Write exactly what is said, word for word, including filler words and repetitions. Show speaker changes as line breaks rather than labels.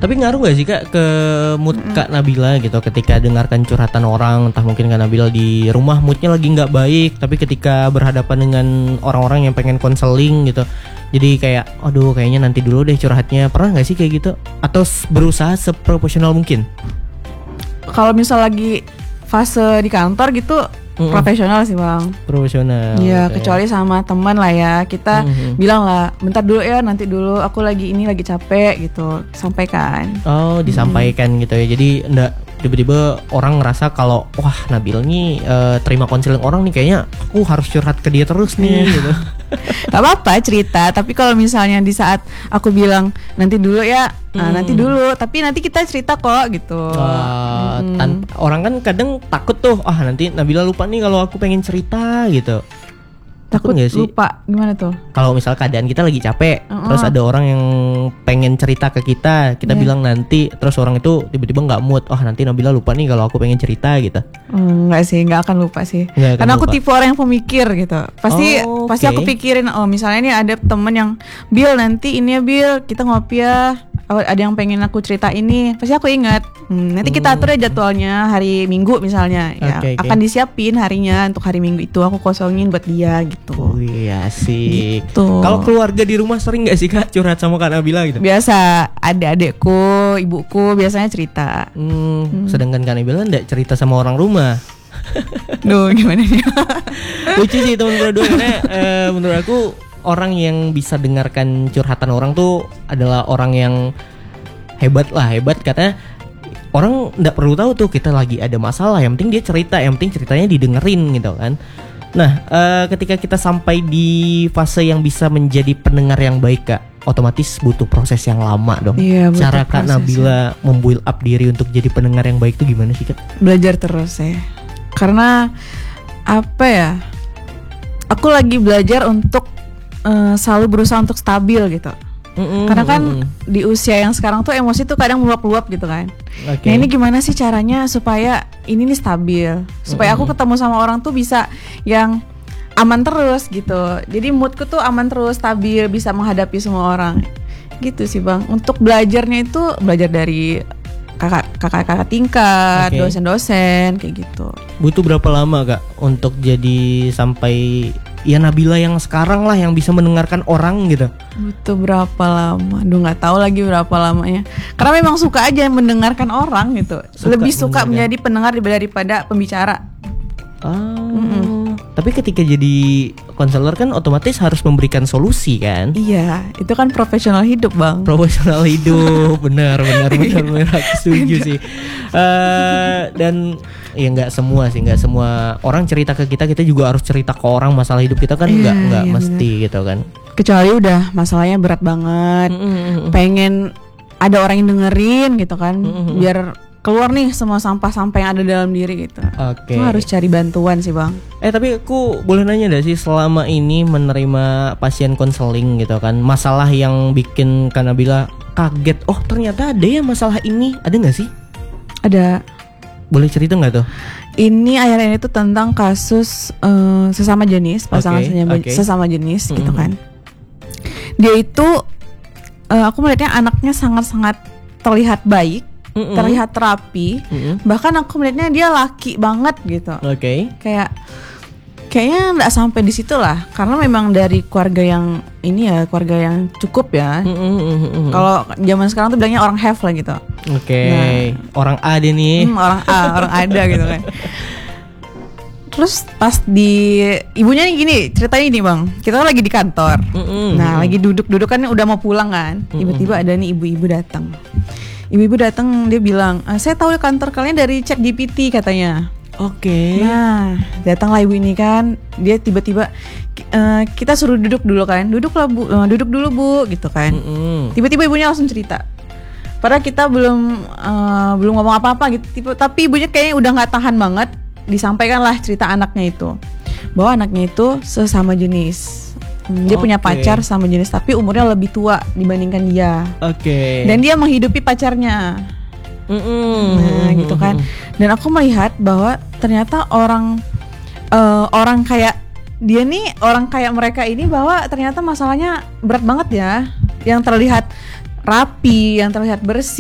Tapi ngaruh gak sih Kak ke mood mm-hmm. Kak Nabila gitu ketika dengarkan curhatan orang? Entah mungkin Kak Nabila di rumah moodnya lagi gak baik, tapi ketika berhadapan dengan orang-orang yang pengen konseling gitu, jadi kayak aduh kayaknya nanti dulu deh curhatnya. Pernah gak sih kayak gitu? Atau berusaha seprofesional mungkin?
Kalau misal lagi fase di kantor gitu mm-hmm. profesional sih Bang.
Profesional.
Iya,
okay.
Kecuali sama teman lah ya. Kita mm-hmm. bilang lah, bentar dulu ya, nanti dulu. Aku lagi ini lagi capek gitu. Sampaikan.
Oh, disampaikan mm. gitu ya. Jadi enggak tiba-tiba orang ngerasa kalau wah Nabil nih uh, terima konseling orang nih, kayaknya aku harus curhat ke dia terus nih gitu.
Gak apa-apa cerita, tapi kalau misalnya di saat aku bilang nanti dulu ya, hmm. nah, nanti dulu, tapi nanti kita cerita kok gitu.
Uh, hmm. tan- orang kan kadang takut tuh, ah nanti Nabila lupa nih kalau aku pengen cerita gitu.
Takut gak sih? Lupa, gimana tuh?
Kalau misal keadaan kita lagi capek, uh-uh. terus ada orang yang pengen cerita ke kita, kita yeah. bilang nanti, terus orang itu tiba-tiba nggak mood, oh nanti Nabila lupa nih kalau aku pengen cerita gitu.
Enggak sih, nggak akan lupa sih. Gak Karena aku lupa. Tipe orang yang pemikir gitu. Pasti, oh, pasti okay. aku pikirin, oh misalnya nih ada temen yang Bil nanti ini ya Bil, kita ngopi ya. Oh, ada yang pengen aku cerita ini, pasti aku ingat. Hmm, nanti kita atur ya jadwalnya hari Minggu misalnya, ya
okay, okay.
akan disiapin harinya untuk hari Minggu itu aku kosongin buat dia gitu.
Oh iya sih.
Gitu.
Kalau keluarga di rumah sering nggak sih Kak curhat sama Kak Nabila gitu?
Biasa, adik-adikku, ibuku biasanya cerita.
Hmm, hmm. Sedangkan Kak Nabila nggak cerita sama orang rumah.
Duh, gimana nih?
Lucu sih teman berdua karena uh, menurut aku orang yang bisa dengarkan curhatan orang tuh adalah orang yang hebat lah, hebat katanya. Orang nggak perlu tahu tuh kita lagi ada masalah, yang penting dia cerita, yang penting ceritanya didengerin gitu kan. Nah, uh, ketika kita sampai di fase yang bisa menjadi pendengar yang baik Kak, otomatis butuh proses yang lama dong.
Iya,
cara Kak Nabila membuild up diri untuk jadi pendengar yang baik tuh gimana sih Kak?
Belajar terus ya. Karena apa ya? Aku lagi belajar untuk Uh, selalu berusaha untuk stabil gitu. Mm-mm, Karena kan mm-mm. di usia yang sekarang tuh emosi tuh kadang meluap-luap gitu kan. Okay. Nah ini gimana sih caranya supaya ini nih stabil, supaya mm-mm. aku ketemu sama orang tuh bisa yang aman terus gitu. Jadi moodku tuh aman terus, stabil, bisa menghadapi semua orang. Gitu sih Bang. Untuk belajarnya itu belajar dari kakak-kakak tingkat, okay. dosen-dosen kayak gitu.
Butuh berapa lama Kak untuk jadi sampai ya Nabila yang sekarang lah yang bisa mendengarkan orang gitu?
Butuh berapa lama? Aduh nggak tahu lagi berapa lamanya. Karena memang suka aja mendengarkan orang gitu. Suka Lebih suka menjadi pendengar daripada pembicara.
Ah, tapi ketika jadi konselor kan otomatis harus memberikan solusi kan?
Iya, itu kan profesional hidup Bang.
Profesional hidup, benar benar benar benar aku setuju sih. Uh, dan ya nggak semua sih, nggak semua orang cerita ke kita, kita juga harus cerita ke orang masalah hidup kita kan nggak iya, nggak iya, mesti bener. Gitu kan.
Kecuali udah masalahnya berat banget, mm-hmm. pengen ada orang yang dengerin gitu kan, mm-hmm. biar keluar nih semua sampah-sampah yang ada dalam diri gitu.
Oke. Okay.
Harus cari bantuan sih Bang.
Eh tapi aku boleh nanya gak sih, selama ini menerima pasien konseling gitu kan, masalah yang bikin Kak Nabila kaget, oh ternyata ada ya masalah ini, ada gak sih?
Ada.
Boleh cerita gak tuh?
Ini akhirnya ini tuh tentang kasus uh, sesama jenis, pasangan okay, sesama, okay. sesama jenis mm-hmm. gitu kan. Dia itu uh, aku melihatnya anaknya sangat-sangat terlihat baik. Mm-mm. Terlihat terapi, mm-mm. bahkan aku melihatnya dia laki banget gitu.
Oke. Okay.
Kayak kayaknya nggak sampai di situ lah, karena memang dari keluarga yang ini ya, keluarga yang cukup ya. Kalau zaman sekarang tuh bilangnya orang have lah gitu.
Oke. Okay. Nah, orang A deh nih.
Hmm, orang A, orang ada gitu kan. Terus pas di ibunya nih gini, ceritanya ini Bang, kita lagi di kantor. Mm-mm. Nah lagi duduk-duduk kan udah mau pulang kan, tiba-tiba ada nih ibu-ibu datang. Ibu-ibu datang, dia bilang, saya tahu kantor kalian dari Chat G P T katanya.
Oke. Okay.
Nah, datanglah ibu ini kan, dia tiba-tiba uh, kita suruh duduk dulu kan, duduklah bu, uh, duduk dulu bu, gitu kan. Mm-hmm. Tiba-tiba ibunya langsung cerita. Padahal kita belum uh, belum ngomong apa-apa gitu, tipe, tapi ibunya kayaknya udah nggak tahan banget, disampaikanlah cerita anaknya itu, bahwa anaknya itu sesama jenis. Dia okay. punya pacar sama jenis tapi umurnya lebih tua dibandingkan dia.
Oke. Okay.
Dan dia menghidupi pacarnya.
Mm-mm.
Nah, gitu kan. Dan aku melihat bahwa ternyata orang uh, orang kayak dia nih, orang kayak mereka ini bahwa ternyata masalahnya berat banget ya. Yang terlihat rapi, yang terlihat bersih.